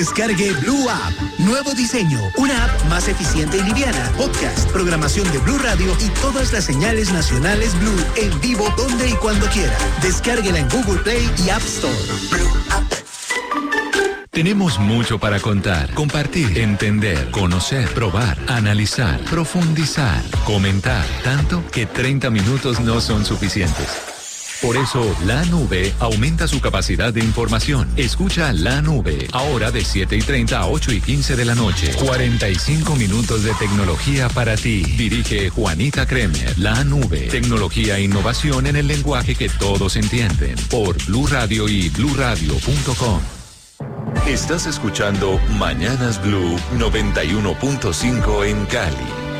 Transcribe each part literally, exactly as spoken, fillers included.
Descargue Blue App. Nuevo diseño. Una app más eficiente y liviana. Podcast, programación de Blue Radio y todas las señales nacionales Blue en vivo donde y cuando quiera. Descárguela en Google Play y App Store. Blue App. Tenemos mucho para contar, compartir, entender, conocer, probar, analizar, profundizar, comentar, tanto que treinta minutos no son suficientes. Por eso, La Nube aumenta su capacidad de información. Escucha La Nube, ahora de siete y treinta a ocho y quince de la noche. cuarenta y cinco minutos de tecnología para ti. Dirige Juanita Kremer. La Nube, tecnología e innovación en el lenguaje que todos entienden. Por Blue Radio y blue radio punto com. Estás escuchando Mañanas Blue noventa y uno punto cinco en Cali.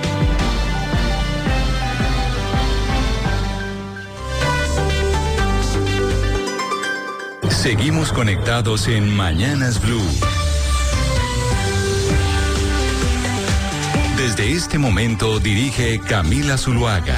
Seguimos conectados en Mañanas Blue. Desde este momento dirige Camila Zuluaga.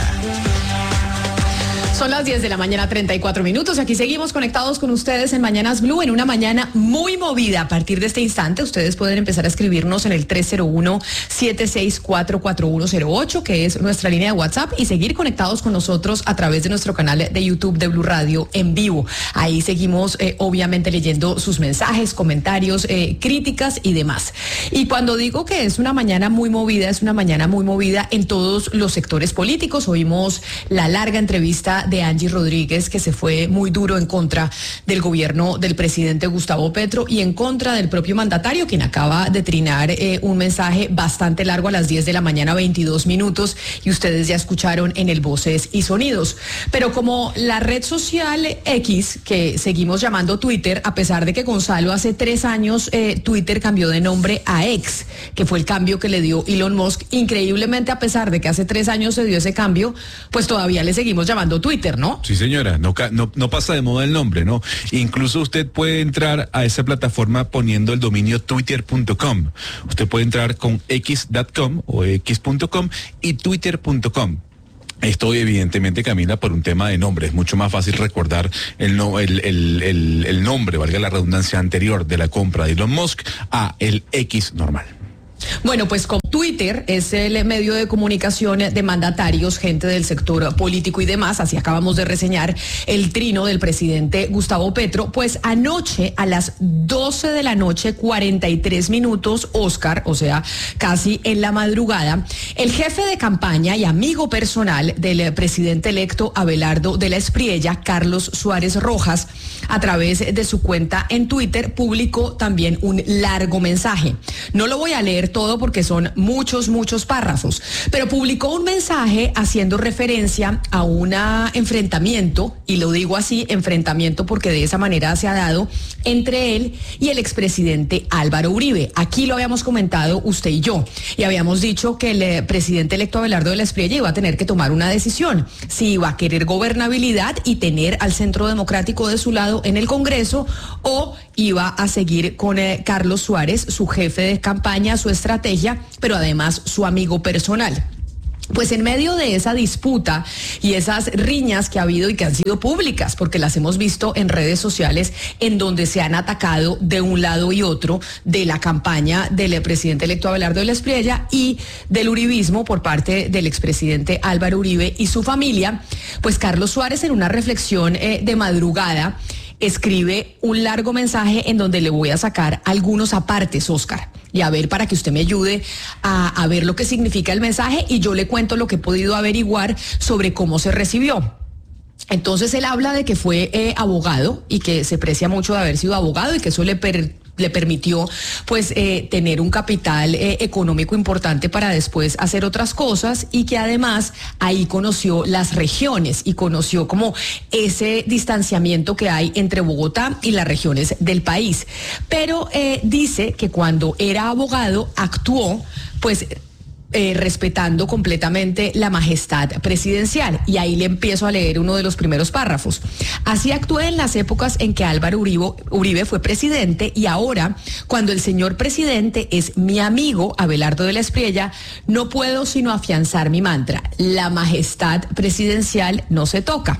Son las diez de la mañana, treinta y cuatro minutos. Aquí seguimos conectados con ustedes en Mañanas Blue, en una mañana muy movida. A partir de este instante, ustedes pueden empezar a escribirnos en el tres cero uno, siete seis cuatro, cuatro uno cero ocho, que es nuestra línea de WhatsApp, y seguir conectados con nosotros a través de nuestro canal de YouTube de Blue Radio en vivo. Ahí seguimos, eh, obviamente, leyendo sus mensajes, comentarios, eh, críticas y demás. Y cuando digo que es una mañana muy movida, es una mañana muy movida en todos los sectores políticos. Oímos la larga entrevista de Angie Rodríguez, que se fue muy duro en contra del gobierno del presidente Gustavo Petro y en contra del propio mandatario, quien acaba de trinar eh, un mensaje bastante largo a las diez de la mañana, veintidós minutos, y ustedes ya escucharon en el Voces y Sonidos. Pero como la red social X, que seguimos llamando Twitter, a pesar de que Gonzalo hace tres años eh, Twitter cambió de nombre a X, que fue el cambio que le dio Elon Musk, increíblemente, a pesar de que hace tres años se dio ese cambio, pues todavía le seguimos llamando Twitter, ¿no? Sí, señora, no, no, no pasa de moda el nombre, ¿no? Incluso usted puede entrar a esa plataforma poniendo el dominio twitter punto com. Usted puede entrar con x punto com o x punto com y twitter punto com. Esto evidentemente camina por un tema de nombre. Es mucho más fácil recordar el, no, el, el, el, el nombre, valga la redundancia, anterior de la compra de Elon Musk a el X normal. Bueno, pues como Twitter es el medio de comunicación de mandatarios, gente del sector político y demás, así acabamos de reseñar el trino del presidente Gustavo Petro, pues anoche a las doce de la noche, cuarenta y tres minutos, Oscar, o sea, casi en la madrugada, el jefe de campaña y amigo personal del presidente electo Abelardo de la Espriella, Carlos Suárez Rojas, a través de su cuenta en Twitter, publicó también un largo mensaje. No lo voy a leer todo porque son muchos, muchos párrafos, pero publicó un mensaje haciendo referencia a un enfrentamiento, y lo digo así, enfrentamiento porque de esa manera se ha dado entre él y el expresidente Álvaro Uribe. Aquí lo habíamos comentado usted y yo, y habíamos dicho que el presidente electo Abelardo de la Espriella iba a tener que tomar una decisión, si iba a querer gobernabilidad y tener al Centro Democrático de su lado en el Congreso, o iba a seguir con eh, Carlos Suárez, su jefe de campaña, su estrategia, pero además su amigo personal. Pues en medio de esa disputa y esas riñas que ha habido y que han sido públicas, porque las hemos visto en redes sociales, en donde se han atacado de un lado y otro de la campaña del presidente electo Abelardo de la Espriella y del uribismo por parte del expresidente Álvaro Uribe y su familia, pues Carlos Suárez, en una reflexión eh, de madrugada, escribe un largo mensaje en donde le voy a sacar algunos apartes, Oscar, y a ver, para que usted me ayude a, a ver lo que significa el mensaje, y yo le cuento lo que he podido averiguar sobre cómo se recibió. Entonces él habla de que fue eh, abogado y que se precia mucho de haber sido abogado y que eso le per le permitió pues eh, tener un capital eh, económico importante para después hacer otras cosas, y que además ahí conoció las regiones y conoció como ese distanciamiento que hay entre Bogotá y las regiones del país. Pero eh, dice que cuando era abogado actuó pues Eh, respetando completamente la majestad presidencial. Y ahí le empiezo a leer uno de los primeros párrafos. Así actué en las épocas en que Álvaro Uribe, Uribe fue presidente, y ahora, cuando el señor presidente es mi amigo Abelardo de la Espriella, no puedo sino afianzar mi mantra: la majestad presidencial no se toca.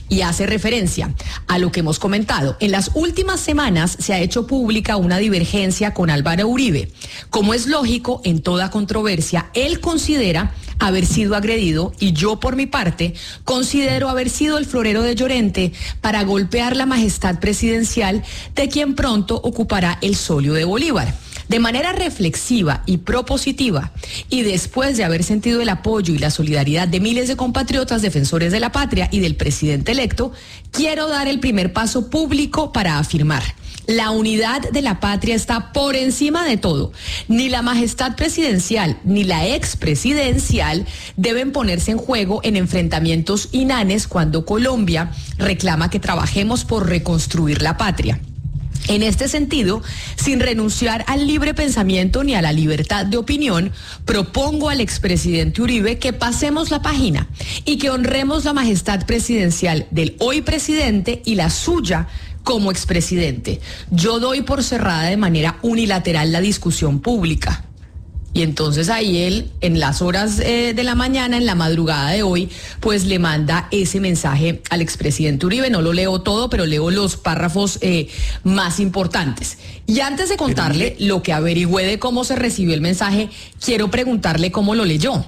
y hace referencia a lo que hemos comentado. En las últimas semanas se ha hecho pública una divergencia con Álvaro Uribe. Como es lógico, en toda controversia, él considera haber sido agredido y yo, por mi parte, considero haber sido el florero de Llorente para golpear la majestad presidencial de quien pronto ocupará el solio de Bolívar. De manera reflexiva y propositiva, y después de haber sentido el apoyo y la solidaridad de miles de compatriotas defensores de la patria y del presidente electo, quiero dar el primer paso público para afirmar: la unidad de la patria está por encima de todo. Ni la majestad presidencial ni la expresidencial deben ponerse en juego en enfrentamientos inanes cuando Colombia reclama que trabajemos por reconstruir la patria. En este sentido, sin renunciar al libre pensamiento ni a la libertad de opinión, propongo al expresidente Uribe que pasemos la página y que honremos la majestad presidencial del hoy presidente y la suya como expresidente. Yo doy por cerrada de manera unilateral la discusión pública. Y entonces ahí él, en las horas eh, de la mañana, en la madrugada de hoy, pues le manda ese mensaje al expresidente Uribe. No lo leo todo, pero leo los párrafos eh, más importantes. Y antes de contarle pero, lo que averigüé de cómo se recibió el mensaje, quiero preguntarle cómo lo leyó.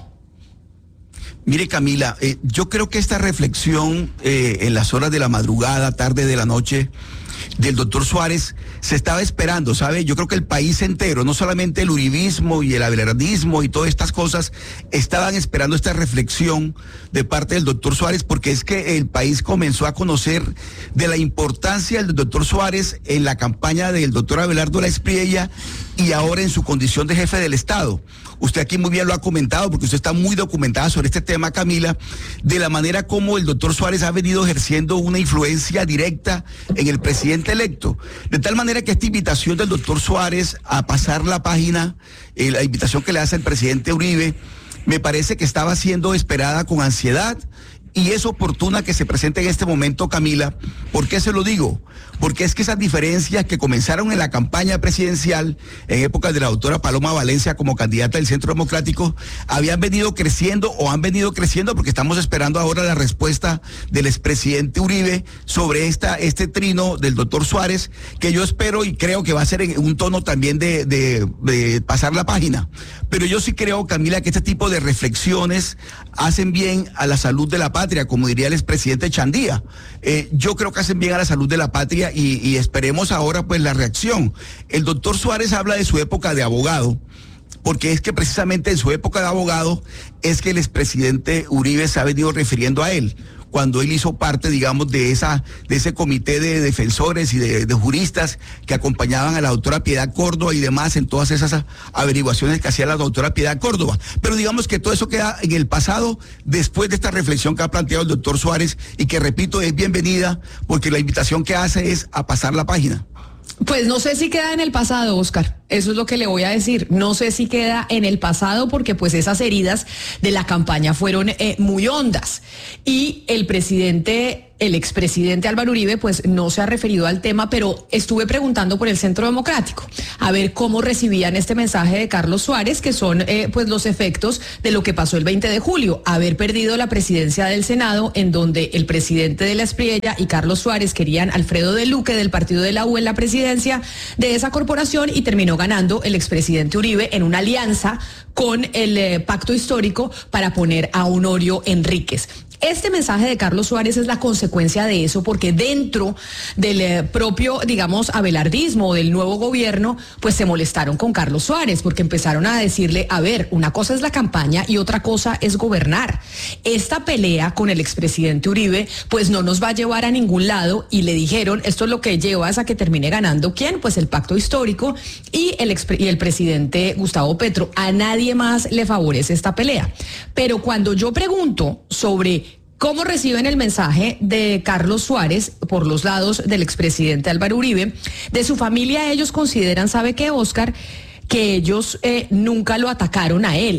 Mire, Camila, eh, yo creo que esta reflexión eh, en las horas de la madrugada, tarde de la noche, del doctor Suárez, se estaba esperando, ¿sabe? Yo creo que el país entero, no solamente el uribismo y el abelardismo y todas estas cosas, estaban esperando esta reflexión de parte del doctor Suárez, porque es que el país comenzó a conocer de la importancia del doctor Suárez en la campaña del doctor Abelardo La Espriella y ahora en su condición de jefe del Estado. Usted aquí muy bien lo ha comentado, porque usted está muy documentada sobre este tema, Camila, de la manera como el doctor Suárez ha venido ejerciendo una influencia directa en el presidente electo. De tal manera que esta invitación del doctor Suárez a pasar la página, eh, la invitación que le hace el presidente Uribe, me parece que estaba siendo esperada con ansiedad. Y es oportuna que se presente en este momento, Camila. ¿Por qué se lo digo? Porque es que esas diferencias que comenzaron en la campaña presidencial, en época de la doctora Paloma Valencia como candidata del Centro Democrático, habían venido creciendo o han venido creciendo, porque estamos esperando ahora la respuesta del expresidente Uribe sobre esta, este trino del doctor Suárez, que yo espero y creo que va a ser en un tono también de, de, de pasar la página. Pero yo sí creo, Camila, que este tipo de reflexiones hacen bien a la salud de la patria, como diría el expresidente Chandía. Eh, yo creo que hacen bien a la salud de la patria y, y esperemos ahora pues la reacción. El doctor Suárez habla de su época de abogado, porque es que precisamente en su época de abogado es que el expresidente Uribe se ha venido refiriendo a él, cuando él hizo parte, digamos, de esa de ese comité de defensores y de, de juristas que acompañaban a la doctora Piedad Córdoba y demás en todas esas averiguaciones que hacía la doctora Piedad Córdoba. Pero digamos que todo eso queda en el pasado después de esta reflexión que ha planteado el doctor Suárez y que, repito, es bienvenida porque la invitación que hace es a pasar la página. Pues no sé si queda en el pasado, Oscar. Eso es lo que le voy a decir. No sé si queda en el pasado porque pues esas heridas de la campaña fueron eh, muy hondas. Y el presidente, el expresidente Álvaro Uribe, pues no se ha referido al tema, pero estuve preguntando por el Centro Democrático a ver cómo recibían este mensaje de Carlos Suárez, que son eh, pues los efectos de lo que pasó el veinte de julio, haber perdido la presidencia del Senado, en donde el presidente de La Espriella y Carlos Suárez querían Alfredo de Luque del partido de la U en la presidencia de esa corporación, y terminó ganando el expresidente Uribe en una alianza con el eh, pacto histórico para poner a Honorio Enríquez. Este mensaje de Carlos Suárez es la consecuencia de eso, porque dentro del eh, propio, digamos, abelardismo del nuevo gobierno, pues se molestaron con Carlos Suárez, porque empezaron a decirle, a ver, una cosa es la campaña y otra cosa es gobernar. Esta pelea con el expresidente Uribe, pues no nos va a llevar a ningún lado, y le dijeron, esto es lo que lleva a que termine ganando, ¿quién? Pues el pacto histórico y el, y el presidente Gustavo Petro. A nadie más le favorece esta pelea. Pero cuando yo pregunto sobre ¿cómo reciben el mensaje de Carlos Suárez por los lados del expresidente Álvaro Uribe? De su familia ellos consideran, ¿sabe qué, Oscar? Que ellos eh, nunca lo atacaron a él,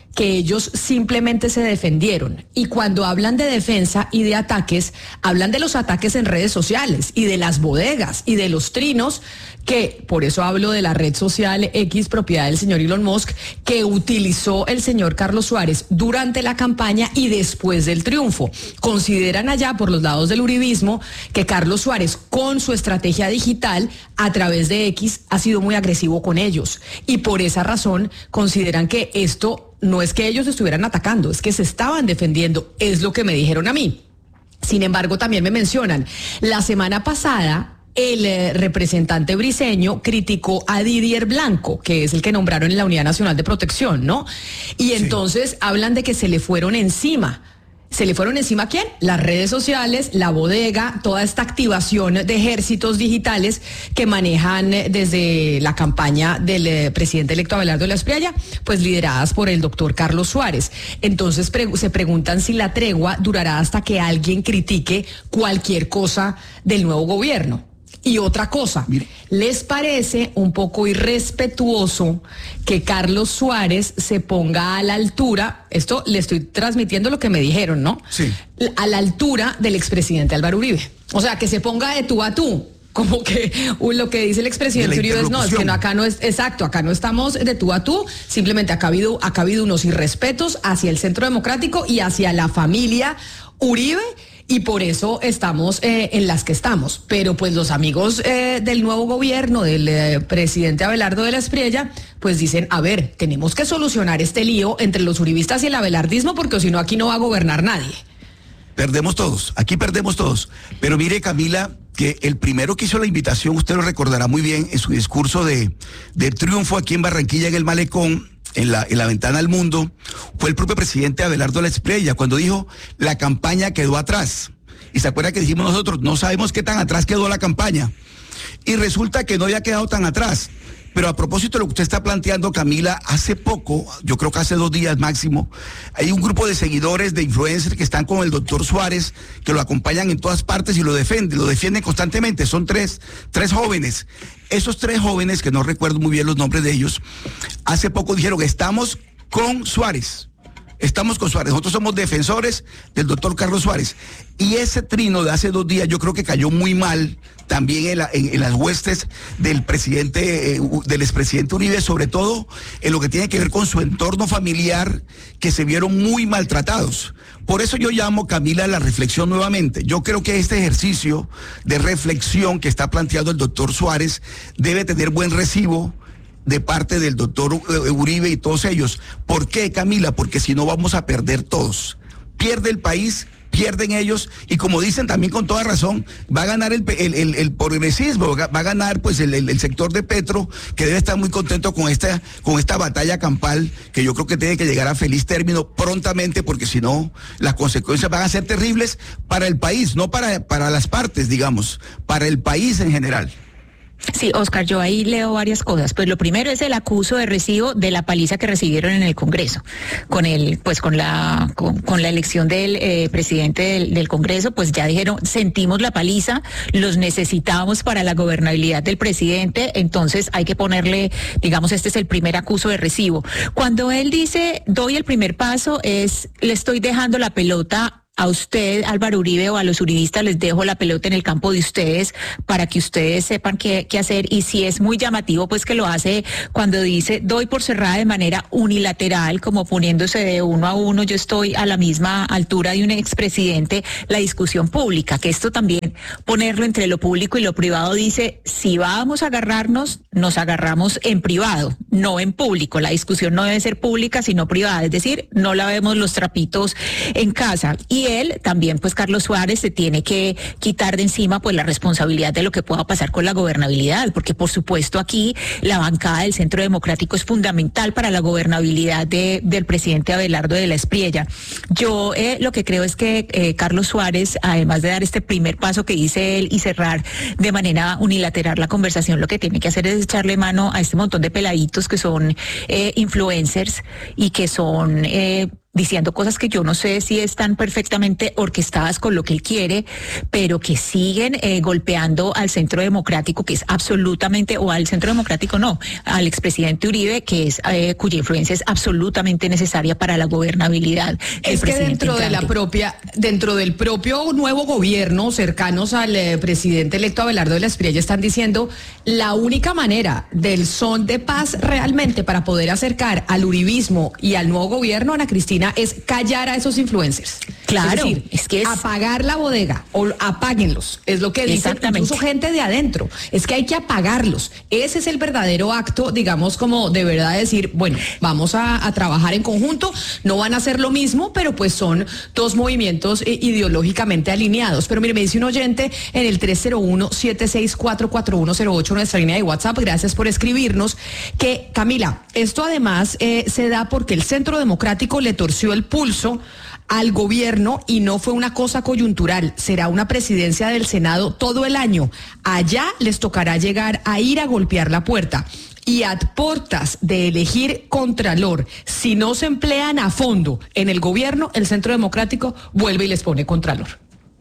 que ellos simplemente se defendieron. Y cuando hablan de defensa y de ataques, hablan de los ataques en redes sociales y de las bodegas y de los trinos, que por eso hablo de la red social X, propiedad del señor Elon Musk, que utilizó el señor Carlos Suárez durante la campaña y después del triunfo. Consideran allá por los lados del uribismo que Carlos Suárez, con su estrategia digital a través de X, ha sido muy agresivo con ellos. Y por esa razón consideran que esto no es que ellos estuvieran atacando, es que se estaban defendiendo, es lo que me dijeron a mí. Sin embargo, también me mencionan, la semana pasada el eh, representante Briceño criticó a Didier Blanco, que es el que nombraron en la Unidad Nacional de Protección, ¿no? Y entonces sí. hablan de que se le fueron encima. ¿Se le fueron encima a quién? Las redes sociales, la bodega, toda esta activación de ejércitos digitales que manejan desde la campaña del eh, presidente electo Abelardo de la Espriella, pues lideradas por el doctor Carlos Suárez. Entonces pre- se preguntan si la tregua durará hasta que alguien critique cualquier cosa del nuevo gobierno. Y otra cosa, Mire. ¿les parece un poco irrespetuoso que Carlos Suárez se ponga a la altura? Esto le estoy transmitiendo lo que me dijeron, ¿no? Sí. A la altura del expresidente Álvaro Uribe. O sea, que se ponga de tú a tú. Como que uh, lo que dice el expresidente Uribe es no, es que no, acá no es, exacto, acá no estamos de tú a tú, simplemente acá ha habido, acá ha habido unos irrespetos hacia el Centro Democrático y hacia la familia Uribe. Y por eso estamos eh, en las que estamos. Pero pues los amigos eh, del nuevo gobierno, del eh, presidente Abelardo de la Espriella, pues dicen, a ver, tenemos que solucionar este lío entre los uribistas y el abelardismo, porque si no aquí no va a gobernar nadie. Perdemos todos, aquí perdemos todos. Pero mire, Camila, que el primero que hizo la invitación, usted lo recordará muy bien, en su discurso de, de triunfo aquí en Barranquilla, en el Malecón, En la, en la ventana al mundo, fue el propio presidente Abelardo de la Espriella, cuando dijo, la campaña quedó atrás. Y se acuerda que dijimos nosotros, no sabemos qué tan atrás quedó la campaña. Y resulta que no había quedado tan atrás. Pero a propósito de lo que usted está planteando, Camila, hace poco, yo creo que hace dos días máximo, hay un grupo de seguidores, de influencers que están con el doctor Suárez, que lo acompañan en todas partes y lo defienden, lo defienden constantemente. Son tres, tres jóvenes. Esos tres jóvenes, que no recuerdo muy bien los nombres de ellos, hace poco dijeron que estamos con Suárez. Estamos con Suárez, nosotros somos defensores del doctor Carlos Suárez. Y ese trino de hace dos días yo creo que cayó muy mal también en, la, en, en las huestes del presidente, eh, del expresidente Uribe, sobre todo en lo que tiene que ver con su entorno familiar, que se vieron muy maltratados. Por eso yo llamo, Camila, a la reflexión nuevamente. Yo creo que este ejercicio de reflexión que está planteando el doctor Suárez debe tener buen recibo de parte del doctor Uribe y todos ellos. ¿Por qué, Camila? Porque si no vamos a perder todos. Pierde el país, pierden ellos, y como dicen también con toda razón, va a ganar el, el, el, el progresismo, va a ganar pues el, el, el sector de Petro, que debe estar muy contento con esta, con esta batalla campal, que yo creo que tiene que llegar a feliz término prontamente, porque si no, las consecuencias van a ser terribles para el país, no para, para las partes, digamos, para el país en general. Sí, Oscar, yo ahí leo varias cosas. Pues lo primero es el acuso de recibo de la paliza que recibieron en el Congreso, con el, pues con la, con, con la elección del eh, presidente del, del Congreso, pues ya dijeron, sentimos la paliza, los necesitamos para la gobernabilidad del presidente, entonces hay que ponerle, digamos, este es el primer acuso de recibo. Cuando él dice, doy el primer paso, es, le estoy dejando la pelota a usted, Álvaro Uribe, o a los uribistas, les dejo la pelota en el campo de ustedes para que ustedes sepan qué, qué hacer. Y si es muy llamativo, pues que lo hace cuando dice, doy por cerrada de manera unilateral, como poniéndose de uno a uno, yo estoy a la misma altura de un expresidente, la discusión pública, que esto también, ponerlo entre lo público y lo privado, dice, si vamos a agarrarnos, nos agarramos en privado, no en público. La discusión no debe ser pública, sino privada, es decir, no lavemos los trapitos en casa. Y él también, pues Carlos Suárez, se tiene que quitar de encima pues la responsabilidad de lo que pueda pasar con la gobernabilidad, porque por supuesto aquí la bancada del Centro Democrático es fundamental para la gobernabilidad de, del presidente Abelardo de la Espriella. Yo eh, lo que creo es que eh, Carlos Suárez, además de dar este primer paso que dice él y cerrar de manera unilateral la conversación, lo que tiene que hacer es echarle mano a este montón de peladitos que son eh, influencers y que son... Eh, diciendo cosas que yo no sé si están perfectamente orquestadas con lo que él quiere, pero que siguen eh, golpeando al Centro Democrático, que es absolutamente, o al Centro Democrático no, al expresidente Uribe, que es eh, cuya influencia es absolutamente necesaria para la gobernabilidad. Es que dentro de la propia, dentro del propio nuevo gobierno, cercanos al eh, presidente electo Abelardo de la Espriella, están diciendo la única manera del son de paz realmente para poder acercar al uribismo y al nuevo gobierno, Ana Cristina, es callar a esos influencers. Claro, es decir, es que es... apagar la bodega o apáguenlos, es lo que dicen incluso gente de adentro, es que hay que apagarlos. Ese es el verdadero acto, digamos, como de verdad decir, bueno, vamos a, a trabajar en conjunto, no van a hacer lo mismo, pero pues son dos movimientos eh, ideológicamente alineados. Pero mire, me dice un oyente en el tres cero uno, siete seis cuatro, cuatro uno cero ocho, nuestra línea de WhatsApp, gracias por escribirnos, que Camila, esto además eh, se da porque el Centro Democrático le torció el pulso al gobierno y no fue una cosa coyuntural, será una presidencia del Senado todo el año. Allá les tocará llegar a ir a golpear la puerta. Y a portas de elegir contralor, si no se emplean a fondo en el gobierno, el Centro Democrático vuelve y les pone contralor.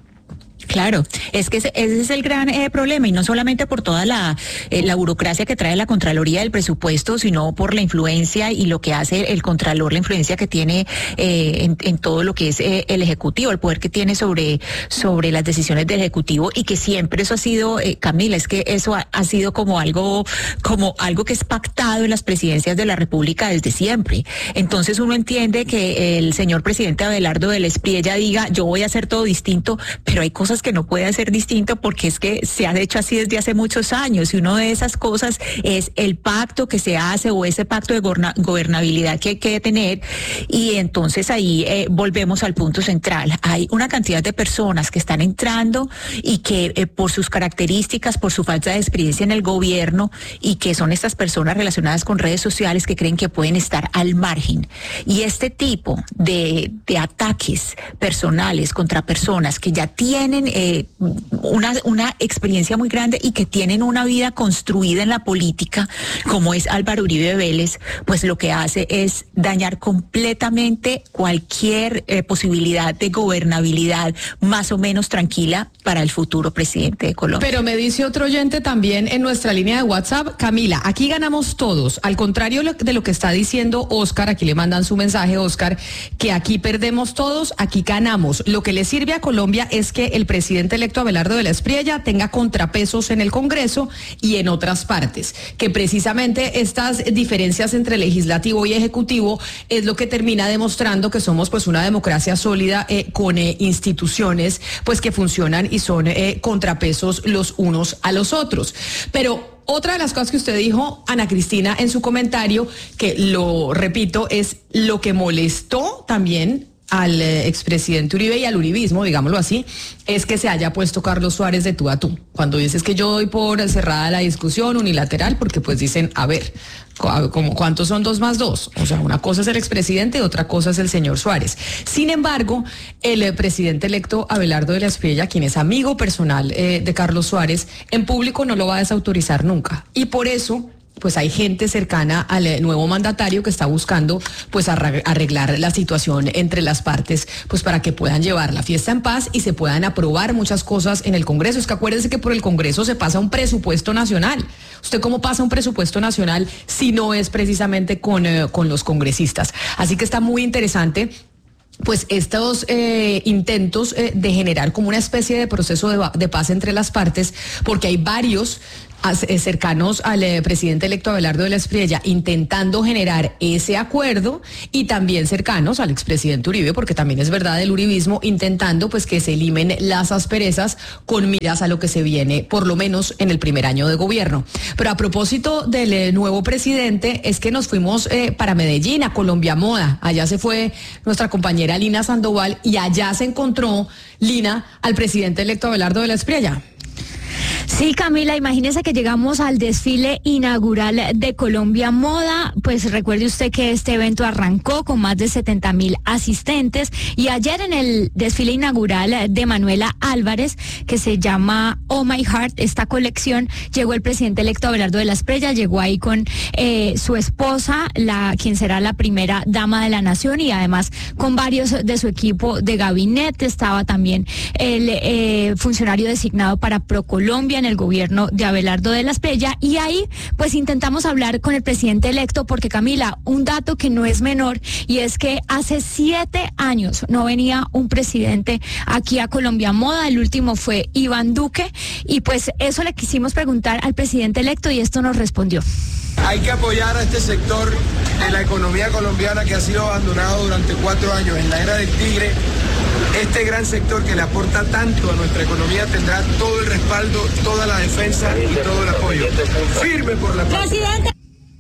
Claro, es que ese, ese es el gran eh, problema, y no solamente por toda la, eh, la burocracia que trae la Contraloría del presupuesto, sino por la influencia y lo que hace el Contralor, la influencia que tiene eh, en, en todo lo que es eh, el Ejecutivo, el poder que tiene sobre, sobre las decisiones del Ejecutivo, y que siempre eso ha sido, eh, Camila, es que eso ha, ha sido como algo, como algo que es pactado en las presidencias de la República desde siempre. Entonces uno entiende que el señor presidente Abelardo de la Espriella diga, yo voy a hacer todo distinto, pero hay cosas que no puede hacer distinto porque es que se ha hecho así desde hace muchos años, y una de esas cosas es el pacto que se hace, o ese pacto de goberna, gobernabilidad que hay que tener. Y entonces ahí eh, volvemos al punto central. Hay una cantidad de personas que están entrando y que eh, por sus características, por su falta de experiencia en el gobierno, y que son estas personas relacionadas con redes sociales que creen que pueden estar al margen. Y este tipo de, de ataques personales contra personas que ya tienen Eh, una, una experiencia muy grande y que tienen una vida construida en la política, como es Álvaro Uribe Vélez, pues lo que hace es dañar completamente cualquier eh, posibilidad de gobernabilidad más o menos tranquila para el futuro presidente de Colombia. Pero me dice otro oyente también en nuestra línea de WhatsApp, Camila, aquí ganamos todos, al contrario de lo que está diciendo Oscar, aquí le mandan su mensaje, Oscar, que aquí perdemos todos, aquí ganamos. Lo que le sirve a Colombia es que el presidente electo Abelardo de la Espriella tenga contrapesos en el Congreso y en otras partes, que precisamente estas diferencias entre legislativo y ejecutivo es lo que termina demostrando que somos pues una democracia sólida eh, con eh, instituciones pues que funcionan y son eh, contrapesos los unos a los otros. Pero otra de las cosas que usted dijo, Ana Cristina, en su comentario, que lo repito, es lo que molestó también al eh, expresidente Uribe y al uribismo, digámoslo así, es que se haya puesto Carlos Suárez de tú a tú. Cuando dices que yo doy por cerrada la discusión unilateral, porque pues dicen, a ver, como ¿cuántos son dos más dos? O sea, una cosa es el expresidente y otra cosa es el señor Suárez. Sin embargo, el eh, presidente electo Abelardo de la Espriella, quien es amigo personal eh, de Carlos Suárez, en público no lo va a desautorizar nunca. Y por eso pues hay gente cercana al nuevo mandatario que está buscando pues arreglar la situación entre las partes, pues para que puedan llevar la fiesta en paz y se puedan aprobar muchas cosas en el Congreso. Es que acuérdense que por el Congreso se pasa un presupuesto nacional. ¿Usted cómo pasa un presupuesto nacional si no es precisamente con, eh, con los congresistas? Así que está muy interesante pues estos eh, intentos eh, de generar como una especie de proceso de, de paz entre las partes, porque hay varios cercanos al eh, presidente electo Abelardo de la Espriella intentando generar ese acuerdo, y también cercanos al expresidente Uribe, porque también es verdad el uribismo, intentando pues que se eliminen las asperezas con miras a lo que se viene por lo menos en el primer año de gobierno. Pero a propósito del eh, nuevo presidente, es que nos fuimos eh, para Medellín, a Colombia Moda. Allá se fue nuestra compañera Lina Sandoval y allá se encontró, Lina, al presidente electo Abelardo de la Espriella. Sí, Camila, imagínese que llegamos al desfile inaugural de Colombia Moda. Pues recuerde usted que este evento arrancó con más de setenta mil asistentes y ayer en el desfile inaugural de Manuela Álvarez, que se llama Oh My Heart, esta colección, llegó el presidente electo Abelardo de la Espriella, llegó ahí con eh, su esposa, la quien será la primera dama de la nación, y además con varios de su equipo de gabinete. Estaba también el eh, funcionario designado para ProColombia en el gobierno de Abelardo de la Espriella, y ahí pues intentamos hablar con el presidente electo porque, Camila, un dato que no es menor, y es que hace siete años no venía un presidente aquí a Colombia Moda. El último fue Iván Duque, y pues eso le quisimos preguntar al presidente electo y esto nos respondió. Hay que apoyar a este sector de la economía colombiana que ha sido abandonado durante cuatro años en la era del tigre. Este gran sector que le aporta tanto a nuestra economía tendrá todo el respaldo, toda la defensa y todo el apoyo. Firme por la paz. Presidente.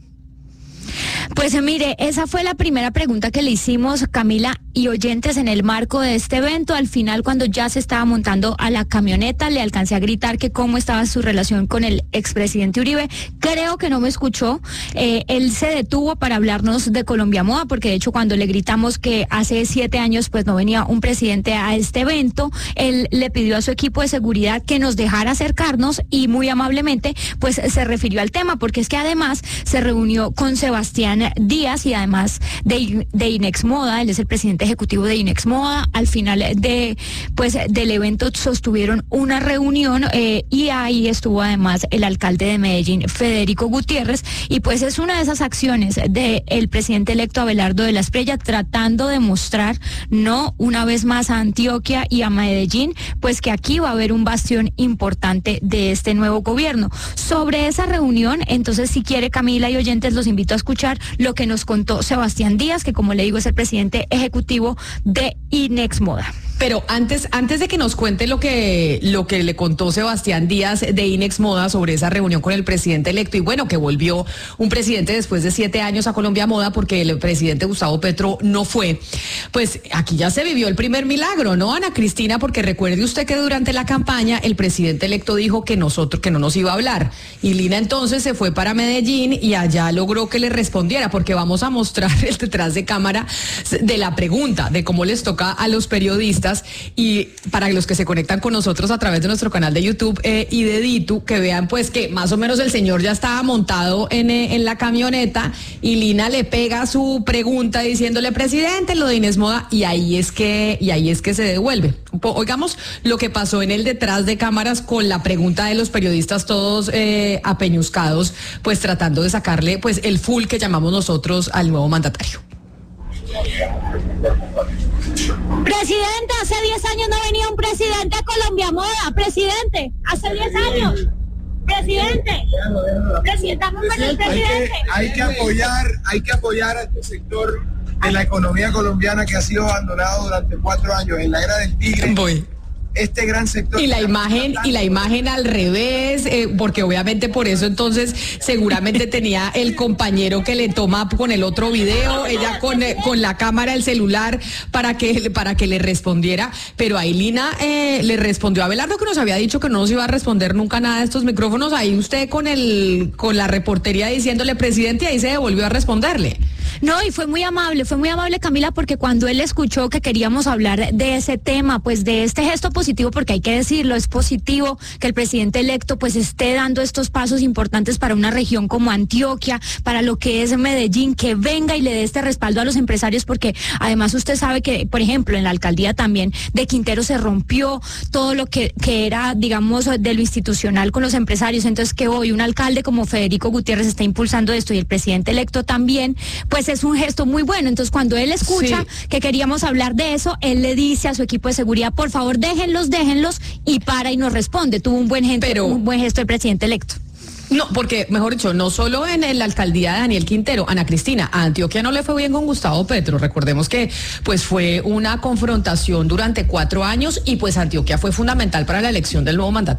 Pues mire, esa fue la primera pregunta que le hicimos, Camila y oyentes, en el marco de este evento. Al final, cuando ya se estaba montando a la camioneta, le alcancé a gritar que cómo estaba su relación con el expresidente Uribe. Creo que no me escuchó. Eh, él se detuvo para hablarnos de Colombia Moda, porque de hecho cuando le gritamos que hace siete años pues no venía un presidente a este evento, él le pidió a su equipo de seguridad que nos dejara acercarnos y muy amablemente pues se refirió al tema, porque es que además se reunió con Sebastián Díaz y además de, de Inex Moda. Él es el presidente ejecutivo de Inex Moda. Al final de pues del evento sostuvieron una reunión eh, y ahí estuvo además el alcalde de Medellín, Federico Gutiérrez, y pues es una de esas acciones del presidente electo Abelardo de la Espriella, tratando de mostrar no una vez más a Antioquia y a Medellín pues que aquí va a haber un bastión importante de este nuevo gobierno. Sobre esa reunión, entonces, si quiere, Camila y oyentes, los invito a escuchar lo que nos contó Sebastián Díaz, que como le digo es el presidente ejecutivo de Inex Moda. Pero antes, antes de que nos cuente lo que, lo que le contó Sebastián Díaz de Inex Moda sobre esa reunión con el presidente electo, y bueno, que volvió un presidente después de siete años a Colombia Moda porque el presidente Gustavo Petro no fue, pues aquí ya se vivió el primer milagro, ¿no, Ana Cristina? Porque recuerde usted que durante la campaña el presidente electo dijo que nosotros, que no nos iba a hablar, y Lina entonces se fue para Medellín y allá logró que le respondiera, porque vamos a mostrar el detrás de cámara de la pregunta, de cómo les toca a los periodistas. Y para los que se conectan con nosotros a través de nuestro canal de YouTube eh, y de Ditu, que vean pues que más o menos el señor ya estaba montado en, eh, en la camioneta y Lina le pega su pregunta diciéndole: presidente, lo de Inex Moda, y ahí es que, y ahí es que se devuelve. Oigamos lo que pasó en el detrás de cámaras con la pregunta de los periodistas todos eh, apeñuscados, pues tratando de sacarle pues el full que llamamos nosotros al nuevo mandatario. Presidente, hace diez años no venía un presidente a Colombia Moda. Presidente, hace diez años. Presidente, presentamos con el presidente. Hay que, hay que apoyar, hay que apoyar a este sector de la economía colombiana que ha sido abandonado durante cuatro años en la era del tigre. Voy. Este gran sector. Y la imagen, y la imagen al revés, eh, porque obviamente por eso entonces seguramente tenía el compañero que le toma con el otro video, ella con, eh, con la cámara del celular para que, para que le respondiera, pero ahí Lina eh, le respondió a Abelardo, que nos había dicho que no nos iba a responder nunca nada de estos micrófonos, ahí usted con el, con la reportería diciéndole: presidente, y ahí se devolvió a responderle. No, y fue muy amable, fue muy amable, Camila, porque cuando él escuchó que queríamos hablar de ese tema, pues de este gesto positivo, porque hay que decirlo, es positivo que el presidente electo pues esté dando estos pasos importantes para una región como Antioquia, para lo que es Medellín, que venga y le dé este respaldo a los empresarios, porque además usted sabe que, por ejemplo, en la alcaldía también de Quintero se rompió todo lo que, que era, digamos, de lo institucional con los empresarios, entonces que hoy un alcalde como Federico Gutiérrez está impulsando esto y el presidente electo también, pues es un gesto muy bueno. Entonces cuando él escucha sí. que queríamos hablar de eso, él le dice a su equipo de seguridad: por favor, déjenlos, déjenlos, y para y nos responde. Tuvo un buen gesto, Pero... un buen gesto el presidente electo. No, porque, mejor dicho, no solo en, en la alcaldía de Daniel Quintero, Ana Cristina, a Antioquia no le fue bien con Gustavo Petro. Recordemos que pues fue una confrontación durante cuatro años y pues Antioquia fue fundamental para la elección del nuevo mandatario.